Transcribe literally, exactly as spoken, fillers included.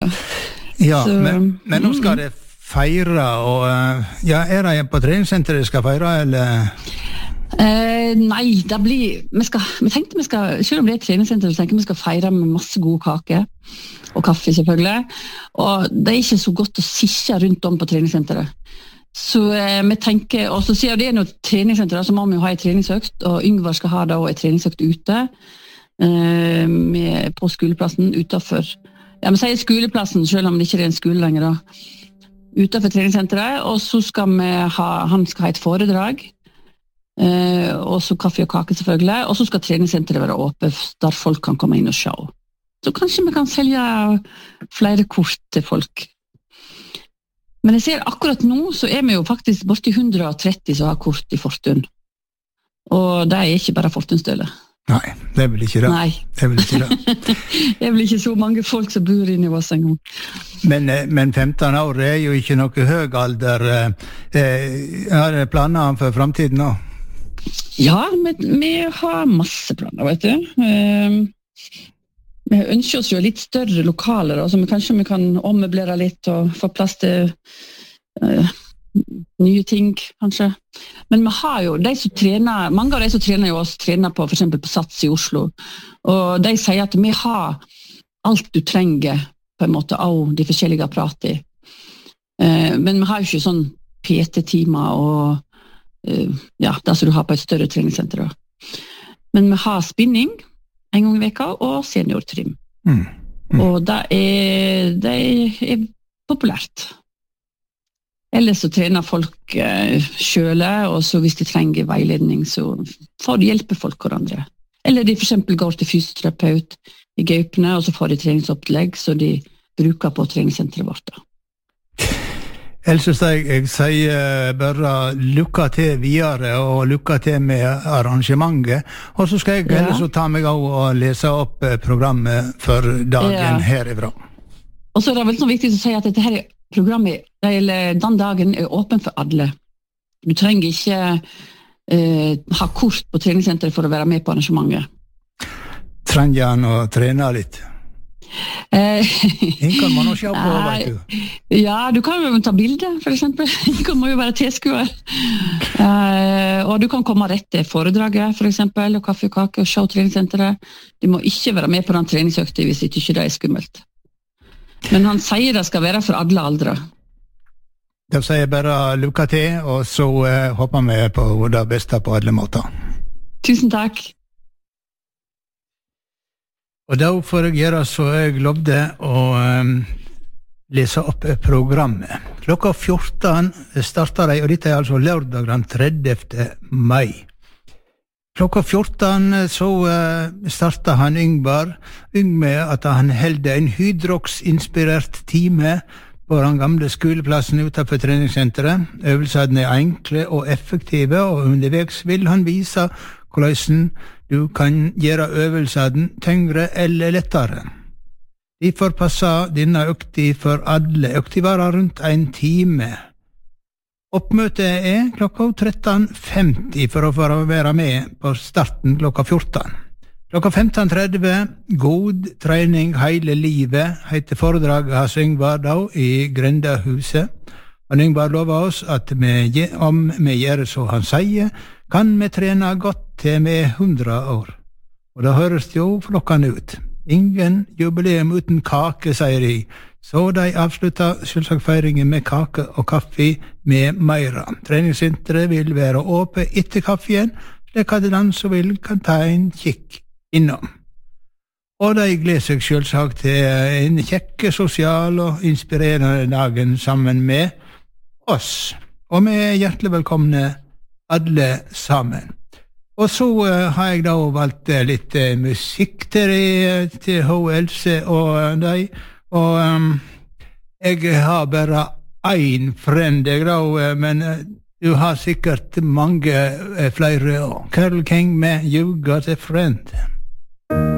Ja, Så, men, men nå skal mm. det feire, og ja, er det på treningssenteret det skal feire, eller? Eh, nei, det blir, vi, skal, vi tenkte vi skal, selv om det er et treningssenter, så tenker vi skal feire med masse gode kaker, og kaffe selvfølgelig, og det er ikke så godt å sitte rundt om på treningssenteret. Så eh, vi tenker, og så sier det er noe treningssenter, så må vi jo ha en treningsøkt, og Yngvar skal ha da en treningsøkt ute, eh, med, på skoleplassen, utenfor, ja, vi sier skoleplassen, selv om det ikke er en skole lenger da, utenfor treningssenteret, og så skal vi ha, han skal ha et foredrag, eh, og så kaffe og kake selvfølgelig, og så skal treningssenteret være åpent, der folk kan komme inn og se. Så kanskje vi kan selge flere kort til folk. Men jeg ser akkurat nå, så er vi jo faktisk borti hundre og tretti som har kort i Fortun. Og det er ikke bare Fortunstøle. Nei, det er vel ikke det. Nei. Det er vel ikke det. Det er vel ikke så mange folk som bor inne i oss en gang. Men, men femten år er jo ikke noe høy alder. Har du planer for fremtiden nå? Ja, vi, vi har masse planer, vet du. Vi ønsker oss jo litt større lokaler, så vi kanskje vi kan ommøblere litt og få plass til uh, nye ting, kanskje. Men vi har jo, de som trener, mange av de som trener jo oss, trener på, for eksempel på Sats i Oslo, og de sier at vi har alt du trenger, på en måte, av de forskjellige apparatene. Uh, men vi har jo ikke sånn P T-timer og uh, ja, det som du har på et større treningssenter. Men vi har spinning, en gang i veka, og seniortrim. Mm. Mm. Og det er, det er populært. Ellers så trener folk eh, selv, og så hvis de trenger veiledning, så får de hjelpe folk hverandre. Eller de for eksempel går til fysioterapeut i Gaupne, og så får de treningsopplegg, så de bruker på treningssenteret vårt. Da. Ellers jeg, jeg sier bare lykke til videre og lykke til med arrangementet, og så skal jeg ja. ellers ta meg av og lese opp programmet for dagen ja. herifra. Og så er det veldig sånn viktig å si at dette her programmet, eller den dagen er åpen for alle. Du trenger ikke eh, ha kort på treningssenteret for å være med på arrangementet. Trenger han å trene litt? En kan man også se på, vet du. Ja, du kan jo ta bilder, for eksempel. Du kan jo være tilskuer. Uh, og du kan komme rett til foredraget, for eksempel, og kaffe og kake, og se treningssenteret. Du må ikke være med på den treningsøkta hvis ikke det er skummelt. Men han sier det skal være for alle aldre. Da sier jeg bare lykke til, og så uh, håper vi på det beste på alle måter. Tusen takk. Og da får jeg gjøre så jeg lovde å um, lese opp programmet. Klokka fjorten starter de, og dette er altså lørdag den tredjevte mai. Klokka fjorten så uh, starter han Yngvar, Yng med at han helde en hydrox-inspirert time på den gamle skoleplassen utenfor treningssenteret. Øvelsene er enkle og effektive, og underveis vil han vise hvordan du kan gjøre øvelsene tyngre eller lettere. Derfor passer denne økta for alle. Økta varer rundt en time. Oppmøtet er klokka tretten femti for å få være med på starten klokka fjorten. Klokka femten tretti, god trening hele livet, heter foredraget hans Yngvar da i Grendahuset. Og Yngvar lover oss at vi, om vi gjør så han sier, kan vi trene godt til vi er hundre år. Og da høres det jo flokkende ut. Ingen jubileum uten kake, sier de. Så de avslutter selvsagt feiringen med kake og kaffe med meira. Treningssenteret vil være åpent etter kaffen, slik at den som vil kan ta en kikk innom. Og de gleder seg selvsagt til en kjekke, sosial og inspirerende dagen sammen med oss. Og vi er hjertelig velkomne alle sammen. Og så uh, har jeg da valgt uh, litt uh, musikk til, de, til H. Else og uh, deg, og um, jeg har bare ein friend, jeg da, uh, men uh, du har sikkert mange uh, flere. Carole King med You Got a Friend.